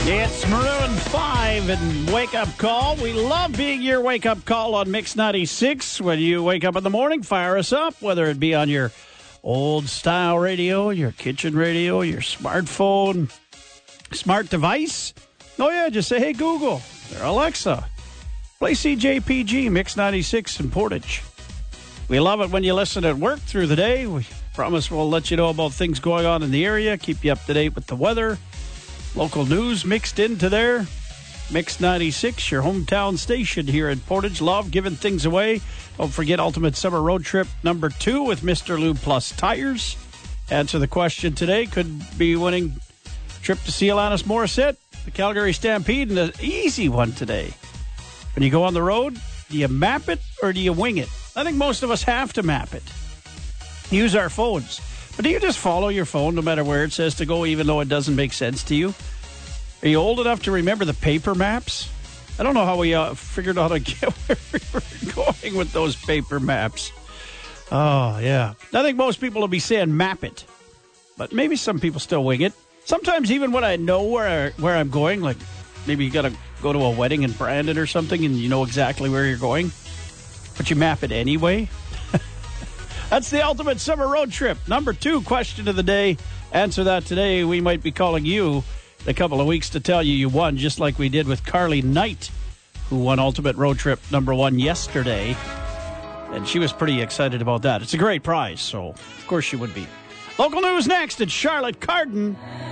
It's Maroon 5 and Wake Up Call. We love being your wake up call on Mix 96. When you wake up in the morning, fire us up, whether it be on your old style radio, your kitchen radio, your smartphone, smart device. Oh, yeah, just say, hey, Google, or Alexa, play CJPG Mix 96 in Portage. We love it when you listen at work through the day. We promise we'll let you know about things going on in the area, keep you up to date with the weather. Local news mixed into there. Mix 96, your hometown station here in Portage. Love giving things away. Don't forget Ultimate Summer Road Trip number 2 with Mr. Lube Plus Tires. Answer the question today. Could be winning trip to see Alanis Morissette, the Calgary Stampede, and an easy one today. When you go on the road, do you map it or do you wing it? I think most of us have to map it. Use our phones. But do you just follow your phone no matter where it says to go, even though it doesn't make sense to you? Are you old enough to remember the paper maps? I don't know how we figured out how to get where we were going with those paper maps. Oh, yeah. I think most people will be saying map it. But maybe some people still wing it. Sometimes even when I know where I'm going, like maybe you got to go to a wedding in Brandon or something and you know exactly where you're going, but you map it anyway. That's the Ultimate Summer Road Trip. Number 2 question of the day. Answer that today. We might be calling you in a couple of weeks to tell you won, just like we did with Carly Knight, who won Ultimate Road Trip number 1 yesterday. And she was pretty excited about that. It's a great prize, so of course she would be. Local news next. It's Charlotte Cardin.